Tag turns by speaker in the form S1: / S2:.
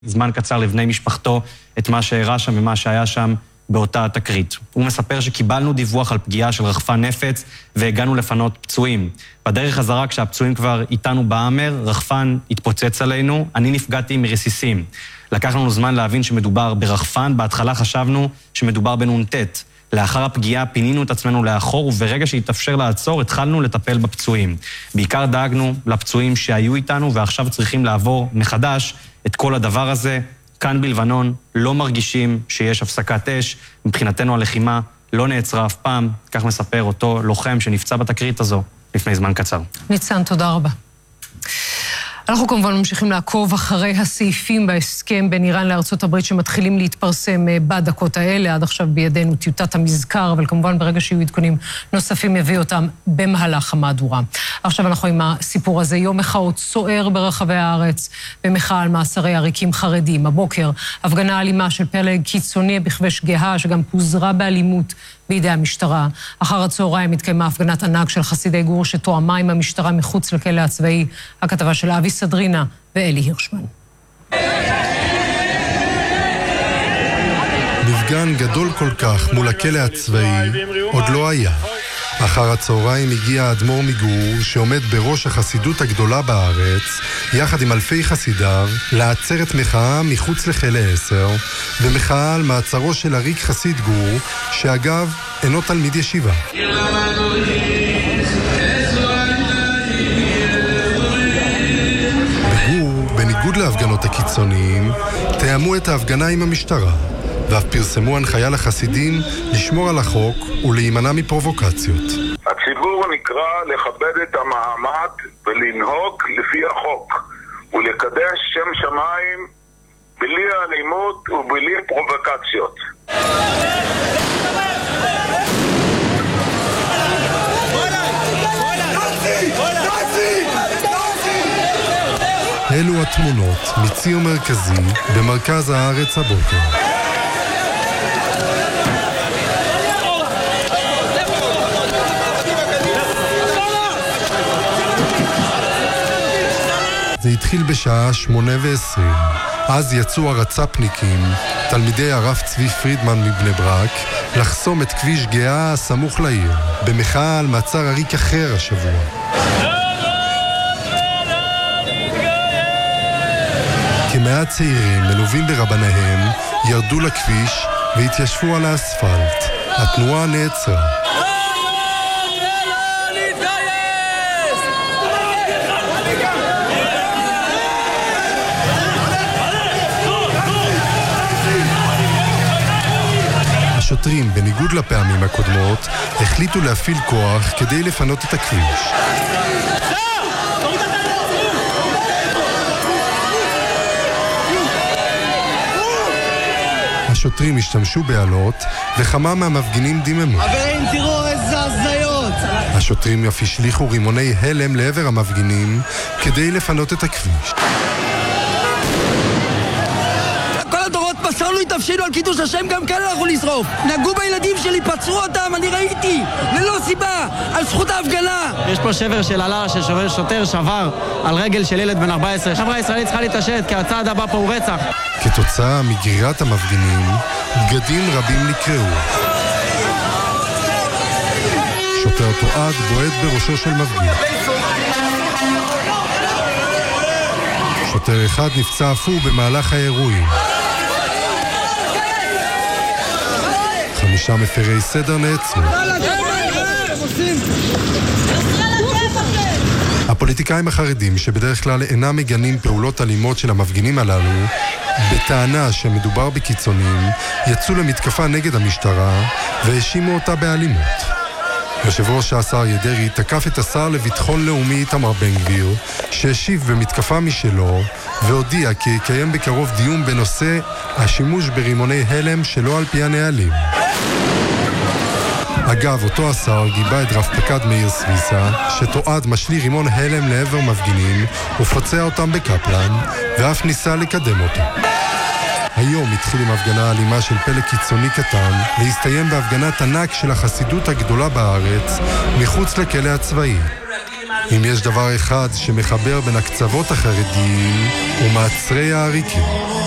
S1: זמן קצר לבני משפחתו את מה שהראה שם ומה שהיה שם באותה תקרית. הוא מספר שקיבלנו דיווח על פגיעה של רחפן נפץ והגענו לפנות פצועים. בדרך חזרה כשהפצועים כבר איתנו באמר, רחפן התפוצץ עלינו, אני נפגעתי מרסיסים. לקח לנו זמן להבין שמדובר ברחפן, בהתחלה חשבנו שמדובר בנונטט. לאחר הפגיעה פינינו את עצמנו לאחור, וברגע שהתאפשר לעצור, התחלנו לטפל בפצועים. בעיקר דאגנו לפצועים שהיו איתנו, ועכשיו צריכים לעבור מחדש את כל הדבר הזה. כאן בלבנון לא מרגישים שיש הפסקת אש. מבחינתנו הלחימה לא נעצרה אף פעם, כך מספר אותו לוחם שנפצע בתקרית הזו לפני זמן קצר.
S2: ניצן, תודה רבה. אנחנו כמובן ממשיכים לעקוב אחרי הסעיפים בהסכם בין איראן לארצות הברית שמתחילים להתפרסם בדקות האלה. עד עכשיו בידינו טיוטת המזכר, אבל כמובן ברגע שיהיו עדכונים נוספים יביא אותם במהלך המהדורה. עכשיו אנחנו עם הסיפור הזה. יום מחאות סוער ברחבי הארץ במחאה על מאסרי עריקים חרדים. הבוקר הפגנה אלימה של פלג קיצוני בכבש גאה שגם פוזרה באלימות בידי המשטרה. אחר הצהריים התקיימה הפגנת ענק של חסידי גור שתואמה עם המשטרה מחוץ לכלא הצבאי. הכתבה של אבי סדרינה ואלי הירשמן.
S3: מפגן גדול כל כך מול הכלא הצבאי עוד לא היה. אחר הצהריים הגיע האדמו"ר מגור שעומד בראש החסידות הגדולה בארץ יחד עם אלפי חסידיו לעצרת מחאה מחוץ לכלא 10 במחאה על מעצרו של עריק חסיד גור שאגב אינו תלמיד ישיבה. בגור, בניגוד להפגנות הקיצוניים, תאמו את ההפגנה עם המשטרה ואף פרסמו הנחיה לחסידים לשמור על החוק ולהימנע מפרובוקציות.
S4: הציבור נקרא לכבד את המעמד ולנהוג לפי החוק ולקדש שם שמיים בלי אלימות ובלי פרובוקציות.
S3: אלו התמונות מציר מרכזי במרכז הארץ הבוקר. זה התחיל בשעה 8:20. אז יצאו הרצפניקים, תלמידי הרב צבי פרידמן מבני ברק, לחסום את כביש גאה הסמוך לעיר, במחאה על מעצר עריק אחר השבוע. כמאה צעירים מלווים ברבניהם ירדו לכביש והתיישבו על האספלט. התנועה נעצרה. השוטרים, בניגוד לפעמים הקודמות, החליטו להפעיל כוח כדי לפנות את הכביש. השוטרים השתמשו באלות, וכמה מהמפגינים דיממו.
S5: חברים, תראו איזה הזיות!
S3: השוטרים אף השליחו רימוני הלם לעבר המפגינים כדי לפנות את הכביש.
S5: מסרנו התאפשנו על קידוש השם, גם כאן אנחנו לשרוף. נגעו בילדים שלי, פצרו אותם, אני ראיתי, ללא סיבה, על זכות ההפגנה.
S6: יש פה שבר של עלה ששוטר שבר על רגל של ילד בן 14. חברה הישראלית צריכה להתעשת, כי הצעד הבא פה הוא רצח.
S3: כתוצאה מגרירת המפגינים, בגדים רבים נקראו. שוטר תועד בועט בראשו של מפגין. שוטר אחד נפצע אף הוא במהלך האירועים. 5 מפרי סדר נעצרו. הפוליטיקאים החרדים שבדרך כלל אינם מגנים פעולות אלימות של המפגינים הללו, בטענה שמדובר בקיצונים, יצאו למתקפה נגד המשטרה והאשימו אותה באלימות. יושב ראש השר ידרי תקף את השר לביטחון לאומי איתמר בן גביר, שהשיב במתקפה משלו והודיע כי יקיים בקרוב דיון בנושא השימוש ברימוני הלם שלא על פי הנהלים. אגב, אותו השר גיבה את רב פקד מאיר סוויסה, שתועד משליך רימון הלם לעבר מפגינים ופוצע אותם בקפלן, ואף ניסה לקדם אותו. היום התחיל עם הפגנה אלימה של פלג קיצוני קטן, והסתיים בהפגנת ענק של החסידות הגדולה בארץ, מחוץ לכלא הצבאי. אם יש דבר אחד שמחבר בין הקצוות החרדיים ומעצרי העריקים.